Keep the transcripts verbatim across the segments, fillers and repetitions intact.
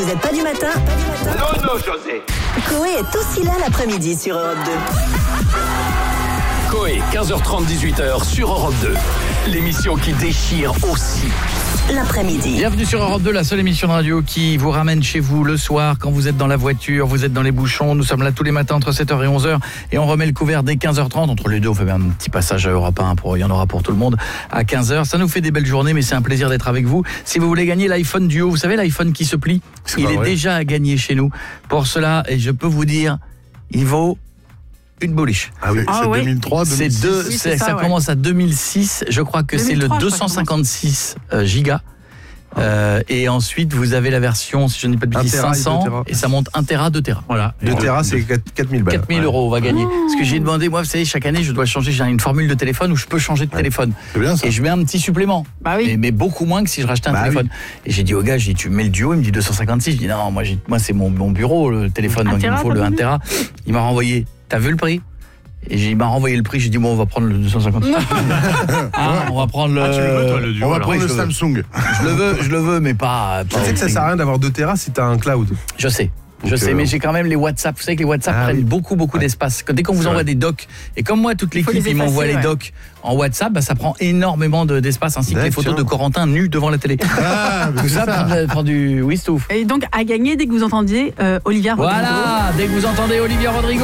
Vous n'êtes pas du matin, pas du matin. Non, non, José. Coé est aussi là l'après-midi sur Europe deux. Coé, quinze heures trente, dix-huit heures sur Europe deux. L'émission qui déchire aussi l'après-midi. Bienvenue sur Europe deux, la seule émission de radio qui vous ramène chez vous le soir quand vous êtes dans la voiture, vous êtes dans les bouchons. Nous sommes là tous les matins entre sept heures et onze heures et on remet le couvert dès quinze heures trente. Entre les deux, on fait bien un petit passage à Europe un, pour, il y en aura pour tout le monde à quinze heures. Ça nous fait des belles journées, mais c'est un plaisir d'être avec vous. Si vous voulez gagner l'iPhone Duo, vous savez l'iPhone qui se plie, c'est il est vrai. déjà à gagner chez nous. Pour cela, et je peux vous dire, il vaut une boliche. Ah oui, Ah c'est ouais. deux mille trois, deux C'est mille six. deux, Oui, c'est- c'est ça, ça ouais. commence à deux mille six, je crois que c'est le deux mille trois, deux je crois cent que ça cinquante-six euh, gigas. Euh, et ensuite vous avez la version, si je ne dis pas de Un bêtises, téra et cinq cents deux téra. et ça monte un téra, deux téra. Voilà. deux téra, c'est quatre mille balles. quatre mille euros on va gagner. Ce que j'ai demandé, moi, vous savez, chaque année, je dois changer, j'ai une formule de téléphone où je peux changer de téléphone. C'est bien ça. Et je mets un petit supplément. Bah oui. Mais, mais beaucoup moins que si je rachetais un Bah téléphone. Et j'ai dit au gars, j'ai dit, tu mets le duo, il me dit deux cent cinquante-six. Je dis, non, moi, j'ai, moi c'est mon, mon bureau, le téléphone, Un donc il me téra, faut t'as le pas un vu téra. Il m'a renvoyé, t'as vu le prix? Et j'ai- il m'a renvoyé le prix, j'ai dit, bon, on va prendre le deux cent cinquante-six. Ah, on va prendre le. Ah, tu le veux, toi, le duo, On va alors. prendre le je le veux. Samsung. Je le veux, je le veux, mais pas. Tu pas sais que ça au prix. sert à rien d'avoir deux téra si t'as un cloud. Je sais. Je Donc, sais, euh, mais j'ai quand même les WhatsApp. Vous savez que les WhatsApp Ah prennent oui. beaucoup, beaucoup d'espace. Que Dès qu'on vous C'est envoie vrai. des docs, et comme moi, toute Il faut l'équipe, les ils m'envoient effacer, les ouais. docs en WhatsApp, bah, ça prend énormément de- d'espace, ainsi que les D'accord. photos de Corentin nus devant la télé. Ah, mais Tout c'est ça ça. prend, prend du... Oui, c'est tout. Et donc, à gagner dès que vous entendiez euh, Olivia Rodrigo. Voilà, dès que vous entendez Olivia Rodrigo,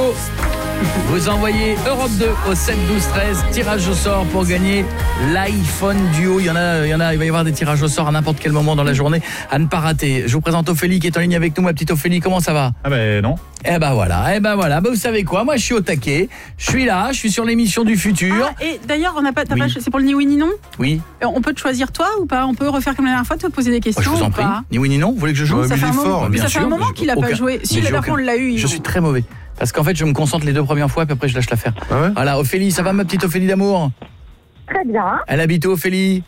vous envoyez Europe deux au sept douze treize, tirage au sort pour gagner l'iPhone Duo. Il y en a, il y en a, il va y avoir des tirages au sort à n'importe quel moment dans la journée à ne pas rater. Je vous présente Ophélie qui est en ligne avec nous. Ma petite Ophélie, comment ça va? Ah ben non. Eh ben voilà, eh ben voilà. Ben vous savez quoi? Moi, je suis au taquet. Je suis là, je suis sur l'émission du futur. Ah, et d'ailleurs, on n'a pas, t'as Oui. pas, c'est pour le ni oui ni non. Oui, Euh, On peut te choisir toi ou pas? On peut refaire comme la dernière fois, te poser des moi, questions je vous en ou prie. pas? Ni oui ni non. Vous voulez que je joue? Ouais, Ça mais fait il un est moment, fort, bien ça fait un sûr, moment mais qu'il a aucun- pas joué. Si mais la j'ai dernière fois, on aucun- l'a eu. Je suis très mauvais. Parce qu'en fait, je me concentre les deux premières fois, puis après, je lâche l'affaire. Ah ouais. Voilà, Ophélie, ça va, ma petite Ophélie d'amour? Très bien. Elle habite où, Ophélie?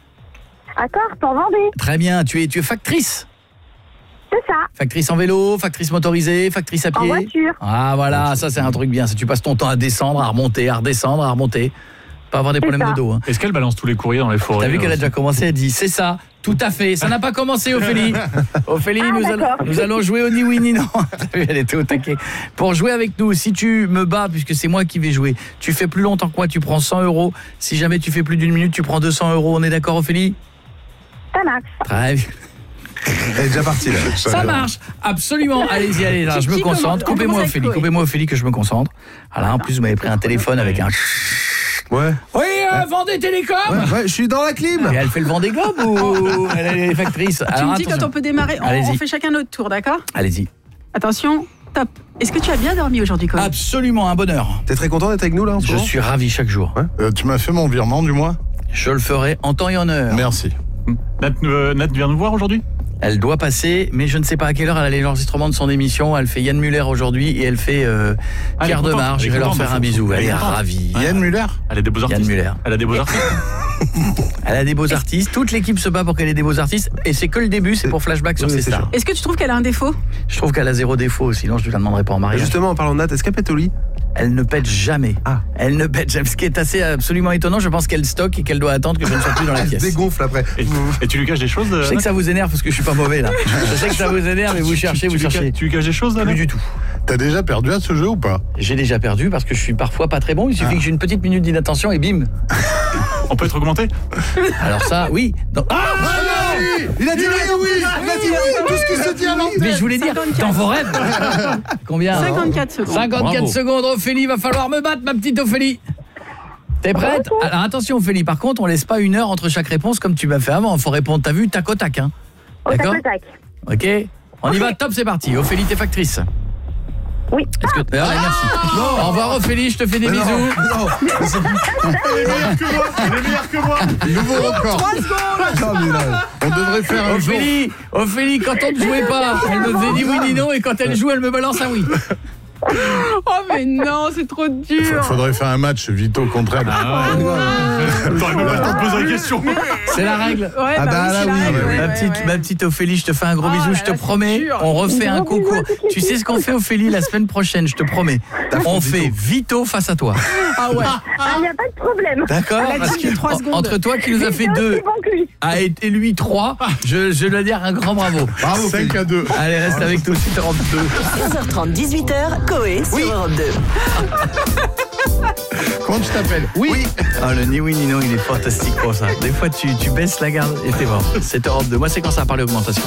À Corse, en Vendée. Très bien. Tu es, tu es factrice? C'est ça. Factrice en vélo, factrice motorisée, factrice à En pied? voiture. Ah, voilà, ça, c'est un truc bien. Ça, tu passes ton temps à descendre, à remonter, à redescendre, à remonter. Pas avoir des C'est problèmes ça. de dos, hein. Est-ce qu'elle balance tous les courriers dans les forêts? T'as vu qu'elle a euh, déjà commencé, elle dit c'est ça, tout à fait. Ça n'a pas commencé, Ophélie. Ophélie, Ah, nous, allons, d'accord. nous allons jouer au ni oui ni non. T'as vu, elle était au taquet. Pour jouer avec nous, si tu me bats, puisque c'est moi qui vais jouer, tu fais plus longtemps que moi, tu prends cent euros. Si jamais tu fais plus d'une minute, tu prends deux cents euros. On est d'accord, Ophélie? Ça marche. Très bien. Elle est déjà partie là. Ça marche, absolument. Allez-y, allez, là, Qui- je me qui concentre. commence On Coupez-moi, commence avec Ophélie, Chloé. coupez-moi, Ophélie, que je me concentre. Voilà, en plus, vous m'avez pris un téléphone avec un... Ouais. Oui, euh, Vendée Télécom. Ouais, ouais, je suis dans la clim. Et elle fait le Vendée Globe ou elle est factrice? Tu Alors, me dis quand attention. on peut démarrer. On, Allez-y. on fait chacun notre tour, d'accord? Allez-y. Attention, top. Est-ce que tu as bien dormi aujourd'hui, Colin? Absolument, un bonheur. T'es très content d'être avec nous là en ce Je moment suis ravi chaque jour. Ouais. Euh, tu m'as fait mon virement du mois? Je le ferai en temps et en heure. Merci. Nat, euh, Nat vient nous voir aujourd'hui? Elle doit passer, mais je ne sais pas à quelle heure elle a l'enregistrement de son émission. Elle fait Yann Muller aujourd'hui et elle fait euh, Ah, Pierre elle est Demar. contente, Je elle est vais leur contente, faire un faut- bisou. faut- Elle elle est est contente. ravie. Yann Muller? Elle a des beaux artistes. Muller. Elle a des beaux artistes. Elle a des beaux artistes. Toute l'équipe se bat pour qu'elle ait des beaux artistes. Et c'est que le début, c'est pour Flashback sur Oui, ses c'est stars. sûr. Est-ce que tu trouves qu'elle a un défaut? Je trouve qu'elle a zéro défaut, sinon je ne la demanderai pas en Et mariage. justement, en parlant de Nat, est-ce qu'elle pète au lit? Elle ne pète jamais. Ah. Elle ne pète jamais. Ce qui est assez absolument étonnant, je pense qu'elle stocke et qu'elle doit attendre que je ne sois plus dans la Elle se pièce. dégonfle après. Et, et tu lui caches des choses? Je sais que ça vous énerve parce que je suis pas mauvais là. Je sais que ça vous énerve et vous cherchez, vous tu, lui cherchez. caches- tu lui caches des choses là? Plus Nat du tout. T'as déjà perdu à ce jeu ou pas? J'ai déjà perdu parce que je suis parfois pas très bon. Il suffit Ah. que j'ai une petite minute d'inattention et bim. On peut être augmenté? Alors ça, oui. Dans- Ah Il a dit oui, oui. Il a dit oui. Tout ce qui se dit à l'antenne. Mais je voulais dire, cinquante-quatre. dans vos rêves. Combien? cinquante-quatre secondes. cinquante-quatre Bravo. secondes, Ophélie, va falloir me battre, ma petite Ophélie. T'es prête? Alors attention, Ophélie, par contre, on laisse pas une heure entre chaque réponse comme tu m'as fait avant. Faut répondre, t'as vu, tac au tac. Hein. Au tac D'accord? au tac. Ok. On y va, top, c'est parti. Ophélie, t'es factrice. Oui. Est-ce que... Ah, merci. Au revoir, Ophélie, je te fais des Mais non, bisous. non. Elle est meilleure que moi. Elle est meilleure que moi. Nouveau record. trois secondes. Non, mais là, on devrait faire un jour. Ophélie, Ophélie, quand on ne jouait pas, elle me faisait ni oui ni non, et quand elle joue, elle me balance un oui. Oh mais non, c'est trop dur. Faudrait faire un match Vito contre elle. Ah ouais. T'aurais même pas le temps de poser la question. C'est la règle. Ouais, Ah bah là, c'est la oui, règle, bah oui. ouais, Ma ouais, petite, ouais. ma petite Ophélie, je te fais un gros Oh bisou, là je te là, promets, c'est dur. on refait un Gros bisous concours. à toute l'équipe. Tu sais ce qu'on fait, Ophélie, la semaine prochaine, je te promets. On fait Vito face à toi. Ah ouais. Ah, il n'y a pas de problème. D'accord? Elle a dit Parce qu'il y a que trois en- secondes. entre toi qui nous a fait C'est deux aussi bon lui. a été lui trois. Je, je dois dire un grand bravo. Bravo, cinq à deux. Allez, reste avec nous, c'est Europe deux. quinze heures trente, dix-huit heures, Coé sur Europe deux. Comment tu t'appelles? Oui. Ah, le ni oui ni non, il est fantastique pour ça. Des fois, tu, tu baisses la garde et t'es mort. C'est Europe deux. Moi, c'est quand ça a parlé augmentation.